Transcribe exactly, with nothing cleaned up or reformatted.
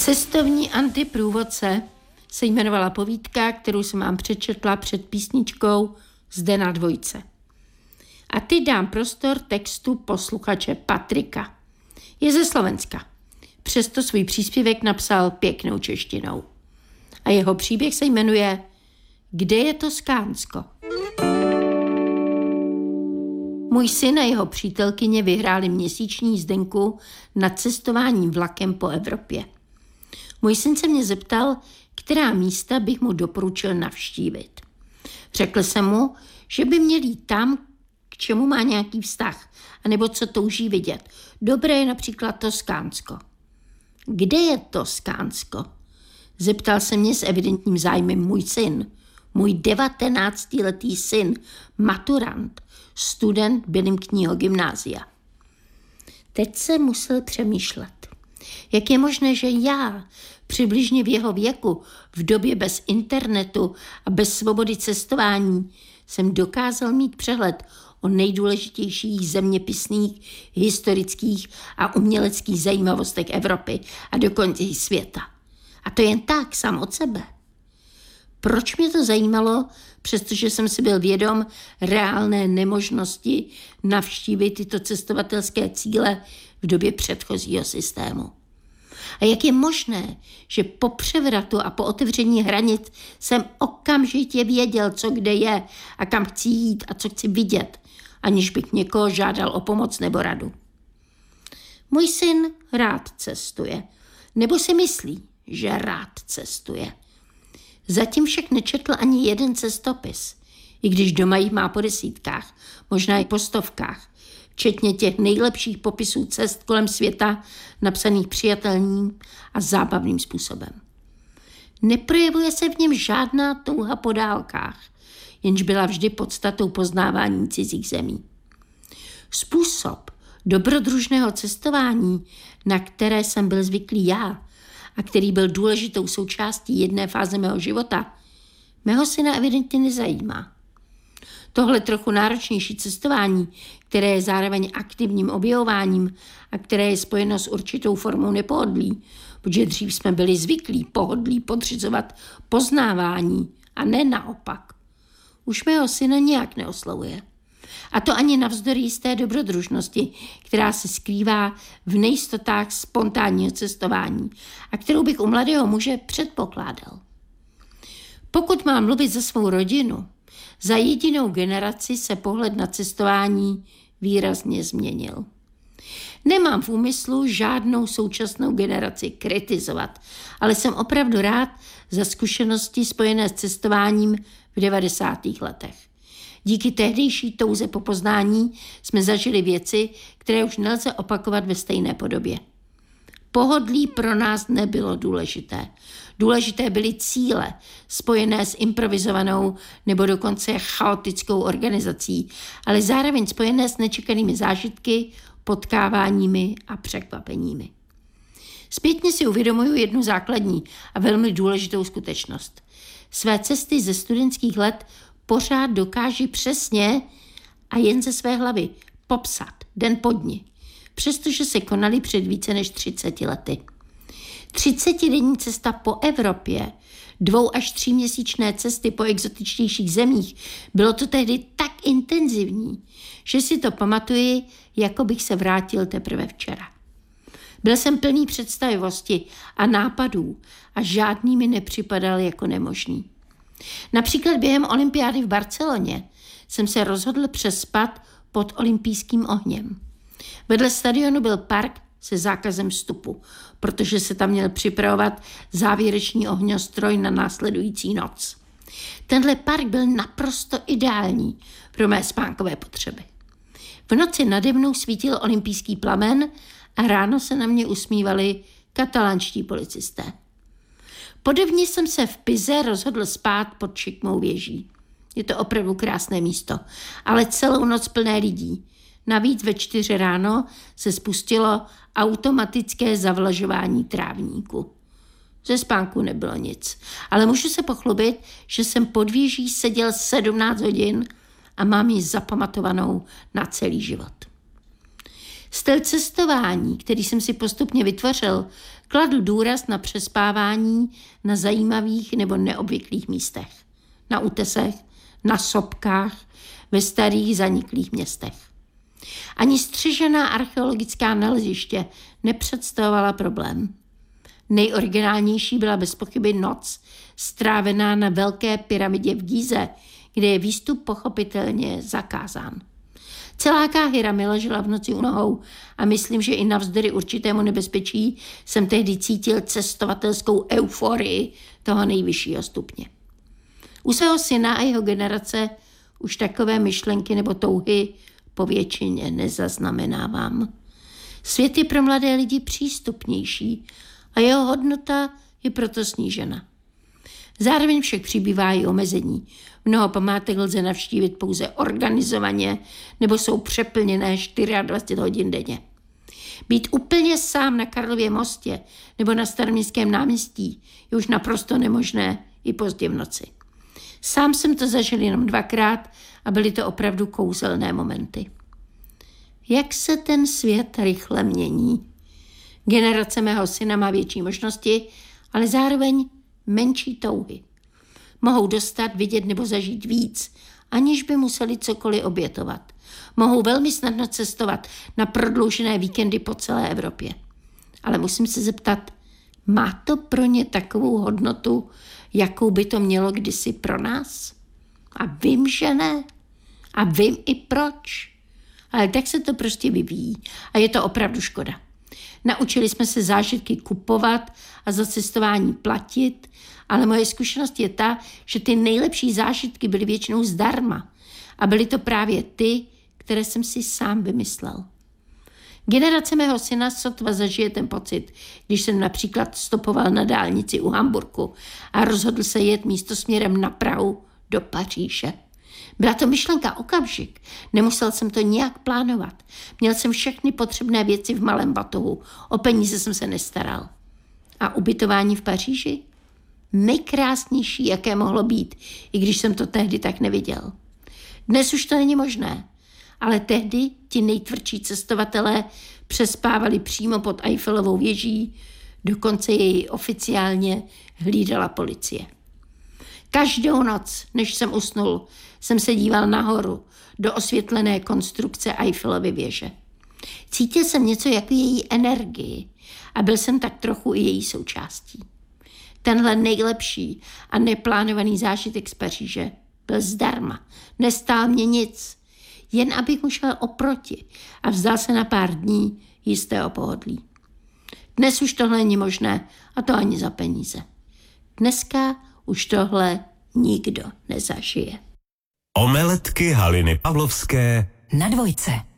Cestovní antiprůvodce se jmenovala povídka, kterou jsem vám přečetla před písničkou Zde na dvojce. A teď dám prostor textu posluchače Patrika. Je ze Slovenska. Přesto svůj příspěvek napsal pěknou češtinou. A jeho příběh se jmenuje Kde je to Skánsko? Můj syn a jeho přítelkyně vyhráli měsíční jízdenku na cestování vlakem po Evropě. Můj syn se mě zeptal, která místa bych mu doporučil navštívit. Řekl jsem mu, že by měl jít tam, k čemu má nějaký vztah, anebo co touží vidět. Dobré je například Toskánsko. Kde je Toskánsko? Zeptal se mě s evidentním zájmem můj syn. Můj devatenáctiletý syn, maturant, student Bylimkního gymnázia. Teď se musel přemýšlet. Jak je možné, že já, přibližně v jeho věku, v době bez internetu a bez svobody cestování, jsem dokázal mít přehled o nejdůležitějších zeměpisných, historických a uměleckých zajímavostech Evropy a dokonce i světa. A to jen tak, sám od sebe. Proč mě to zajímalo, přestože jsem si byl vědom reálné nemožnosti navštívit tyto cestovatelské cíle v době předchozího systému? A jak je možné, že po převratu a po otevření hranic jsem okamžitě věděl, co kde je a kam chci jít a co chci vidět, aniž bych někoho žádal o pomoc nebo radu? Můj syn rád cestuje, nebo si myslí, že rád cestuje. Zatím však nečetl ani jeden cestopis, i když doma jich má po desítkách, možná i po stovkách, včetně těch nejlepších popisů cest kolem světa, napsaných přijatelným a zábavným způsobem. Neprojevuje se v něm žádná touha po dálkách, jenž byla vždy podstatou poznávání cizích zemí. Způsob dobrodružného cestování, na které jsem byl zvyklý já a který byl důležitou součástí jedné fáze mého života, mého syna evidentně nezajímá. Tohle trochu náročnější cestování, které je zároveň aktivním objevováním a které je spojeno s určitou formou nepohodlí, protože dřív jsme byli zvyklí pohodlí podřizovat poznávání a ne naopak, už mého syna nějak neoslovuje. A to ani navzdory jisté dobrodružnosti, která se skrývá v nejistotách spontánního cestování a kterou bych u mladého muže předpokládal. Pokud mám mluvit za svou rodinu, za jedinou generaci se pohled na cestování výrazně změnil. Nemám v úmyslu žádnou současnou generaci kritizovat, ale jsem opravdu rád za zkušenosti spojené s cestováním v devadesátých letech. Díky tehdejší touze po poznání jsme zažili věci, které už nelze opakovat ve stejné podobě. Pohodlí pro nás nebylo důležité. Důležité byly cíle, spojené s improvizovanou nebo dokonce chaotickou organizací, ale zároveň spojené s nečekanými zážitky, potkáváními a překvapeními. Zpětně si uvědomuji jednu základní a velmi důležitou skutečnost. Své cesty ze studentských let pořád dokáží přesně a jen ze své hlavy popsat den po dni, přestože se konaly před více než třiceti lety. Třicetidenní cesta po Evropě, dvou až tříměsíčné cesty po exotičtějších zemích, bylo to tehdy tak intenzivní, že si to pamatuji, jako bych se vrátil teprve včera. Byl jsem plný představivosti a nápadů a žádný mi nepřipadal jako nemožný. Například během olympiády v Barceloně jsem se rozhodl přespat pod olympijským ohněm. Vedle stadionu byl park se zákazem vstupu, protože se tam měl připravovat závěrečný ohňostroj na následující noc. Tenhle park byl naprosto ideální pro mé spánkové potřeby. V noci nade mnou svítil olympijský plamen a ráno se na mě usmívali katalánští policisté. Podobně jsem se v Pize rozhodl spát pod šikmou věží. Je to opravdu krásné místo, ale celou noc plné lidí. Navíc ve čtyři ráno se spustilo automatické zavlažování trávníku. Ze spánku nebylo nic, ale můžu se pochlubit, že jsem pod věží seděl sedmnáct hodin a mám ji zapamatovanou na celý život. Styl cestování, který jsem si postupně vytvořil, kladl důraz na přespávání na zajímavých nebo neobvyklých místech. Na útesech, na sopkách, ve starých zaniklých městech. Ani střežená archeologická naleziště nepředstavovala problém. Nejoriginálnější byla bez pochyby noc, strávená na velké pyramidě v Gíze, kde je výstup pochopitelně zakázán. Celá Káhira mi ležela v noci u nohou a myslím, že i navzdory určitému nebezpečí jsem tehdy cítil cestovatelskou euforii toho nejvyššího stupně. U svého syna a jeho generace už takové myšlenky nebo touhy po většině nezaznamenávám. Svět je pro mladé lidi přístupnější a jeho hodnota je proto snížena. Zároveň však přibývá i omezení. Mnoho památek lze navštívit pouze organizovaně nebo jsou přeplněné dvacet čtyři hodin denně. Být úplně sám na Karlově mostě nebo na Staroměstském náměstí je už naprosto nemožné i pozdě v noci. Sám jsem to zažil jenom dvakrát a byly to opravdu kouzelné momenty. Jak se ten svět rychle mění. Generace mého syna má větší možnosti, ale zároveň menší touhy. Mohou dostat, vidět nebo zažít víc, aniž by museli cokoliv obětovat. Mohou velmi snadno cestovat na prodloužené víkendy po celé Evropě. Ale musím se zeptat, má to pro ně takovou hodnotu, jakou by to mělo kdysi pro nás? A vím, že ne. A vím i proč. Ale tak se to prostě vyvíjí a je to opravdu škoda. Naučili jsme se zážitky kupovat a za cestování platit, ale moje zkušenost je ta, že ty nejlepší zážitky byly většinou zdarma a byly to právě ty, které jsem si sám vymyslel. Generace mého syna sotva zažije ten pocit, když jsem například stopoval na dálnici u Hamburku a rozhodl se jet místo směrem na Prahu do Paříže. Byla to myšlenka okamžik, nemusel jsem to nijak plánovat. Měl jsem všechny potřebné věci v malém batohu, o peníze jsem se nestaral. A ubytování v Paříži? Nejkrásnější, jaké mohlo být, i když jsem to tehdy tak neviděl. Dnes už to není možné, ale tehdy ti nejtvrdší cestovatelé přespávali přímo pod Eiffelovou věží, dokonce jej oficiálně hlídala policie. Každou noc, než jsem usnul, jsem se díval nahoru do osvětlené konstrukce Eiffelovy věže. Cítil jsem něco jako její energii a byl jsem tak trochu i její součástí. Tenhle nejlepší a neplánovaný zážitek z Paříže byl zdarma, nestál mě nic, jen abych mu šel oproti a vzdal se na pár dní jistého pohodlí. Dnes už tohle není možné a to ani za peníze. Dneska už tohle nikdo nezažije. Omeletky Haliny Pavlovské na dvojce.